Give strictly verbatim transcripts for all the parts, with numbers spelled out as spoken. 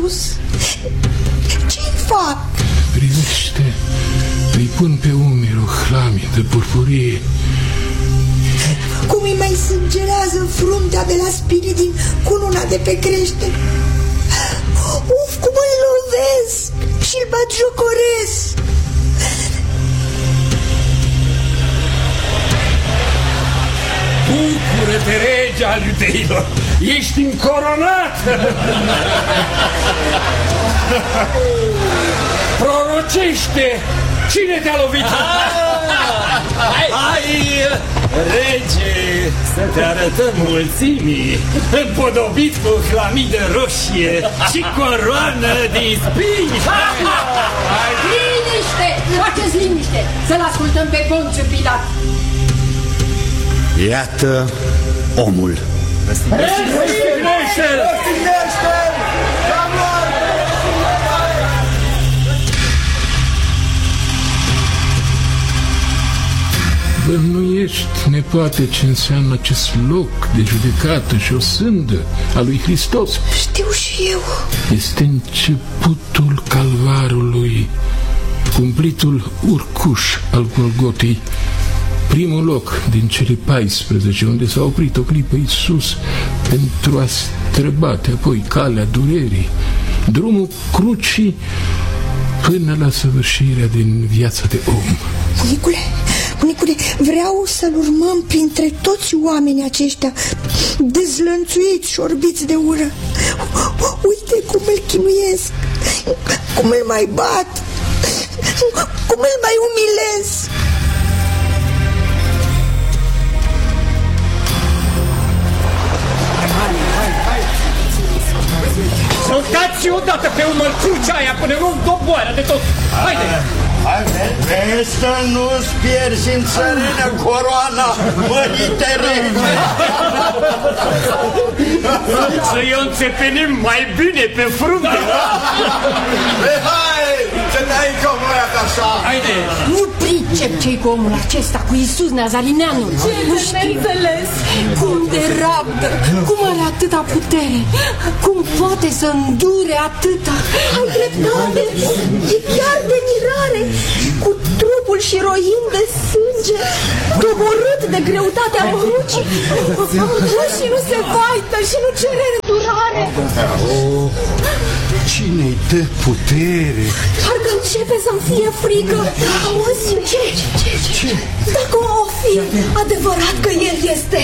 Iisus? Ce-i fac? Privește, îi pun pe umeri o hlamie de purpurie. Cum îi mai sângerează fruntea de la spine din cununa de pe creștere. Uf, cum îl lovesc și îl batjocoresc. Bucură-te, rege al iudeilor! Ești încoronat! Prorocește! Cine te-a lovit? Hai, hai, rege, să te arătăm mulțimii, împodobit cu hlamidă roșie și coroană din spini. Liniște! Faceți liniște! Să-l ascultăm pe Ponțiu Pilat. Iată omul. Răstignește-l! Răstignește-l! Bănuiești, nepoate, ce înseamnă acest loc de judecată și o sândă a lui Hristos? Știu și eu. Este începutul calvarului, cumplitul urcuș al Golgotei, primul loc din cele paisprezece unde s-a oprit o clipă Iisus pentru a străbate apoi calea durerii, drumul crucii până la săvârșirea din viața de om. Bunicule, bunicule, vreau să-l urmăm printre toți oamenii aceștia dezlănțuiți și orbiți de ură. Uite cum îl chinuiesc, cum îl mai bat, cum îl mai umilez. Soltați-i odată pe umăr crucea aia până nu-mi doboară de tot. Haide! Vezi să nu-ți pierzi în țărână coroana, mărite rege! Să-i o înțepenim mai bine pe frunte! Hai, să dai comoiat așa! Haide! Nu pricep ce-i cu omul acesta, cu Iisus Nazarineanul. Nu știu înțeles cum de rabdă, cum are atâta putere, cum poate să îndure atâta. Ai dreptate, e chiar de mirare, cu trupul și roind de sânge, doborât de greutatea crucii. Și nu se vaită și nu cere îndurare. Oh, cine-i dă putere? Parcă începe să-mi fie frică. Auzi, ce? Ce? Ce? Dacă o fi adevărat că el este.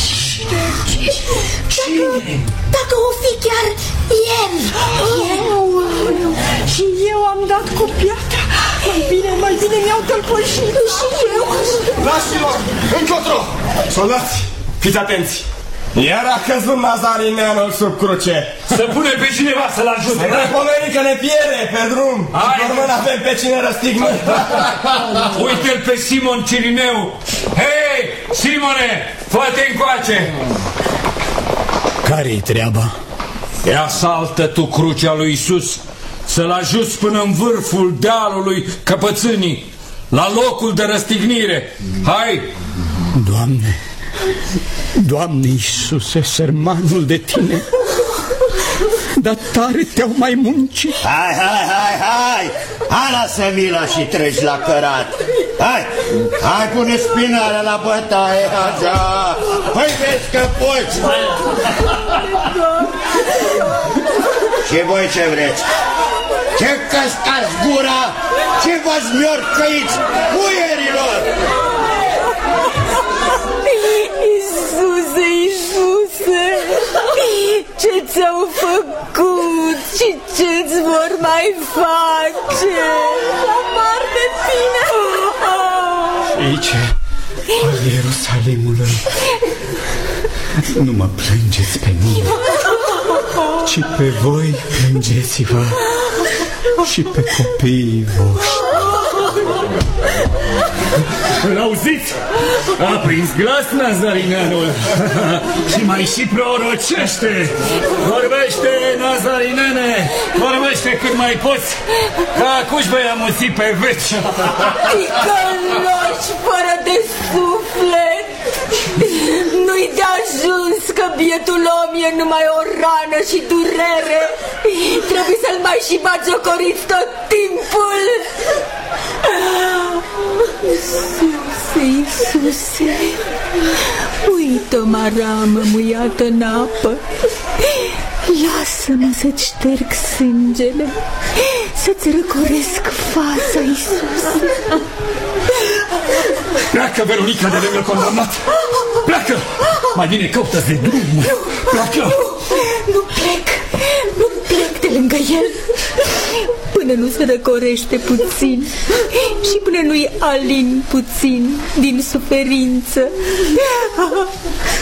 Dacă, dacă o fi chiar el. El? Și eu am dat cu piatra. Mai bine, mai bine mi-au tălpășit. Și eu. Fraților, încotro! Soldați, fiți atenți! Iar a căzut Nazarineanul sub cruce. Să pune pe cineva să-l ajute. Ne pomeni că ne pierde pe drum. Și pe urmă n-avem pe cine răstignă. Uite-l pe Simon Cirineu. Hei, Simone, fă-te încoace. Care-i treaba? Ia saltă tu crucea lui Iisus, să-l ajuți până în vârful dealului căpățânii, la locul de răstignire. Hai! Doamne, Doamne Iisuse, sărmanul de tine, dar tare te-au mai muncit. Hai, hai, hai, hai! Hai, lasă mila și treci la cărat. Hai, hai, pune spinarea la bătaie, așa. Păi vezi că poți. Și voi ce vreți? Ce căscați gura? Ce v-ați miorcăiți, puierilor? Iisuse, Iisuse, ce ți-au făcut și ce-ți vor mai face? La mar de tine! Aici, al Ierusalimului, nu mă plângeți pe mine, ci pe voi plângeți-vă și pe copiii voștri. L-auziți? A prins glas Nazarineanul și mai și prorocește. Vorbește, Nazarinene, vorbește cât mai poți, că acuși vei amuți pe veci. Ticăloși fără de suflet, nu-i de ajuns că bietul om e numai o rană și durere. Trebuie și bagiocoriți tot timpul. Iisuse, Iisuse, uită maramă muiată în apă. Lasă-mă să-ți șterg sângele, să-ți răcoresc fața, Iisuse. Pleacă, Veronica, de lângă condamnat! Pleacă! Mai bine căută-ți de drum! Pleacă! Nu, nu plec, nu plec de lângă el până nu se răcorește puțin și până nu-i alin puțin din suferință.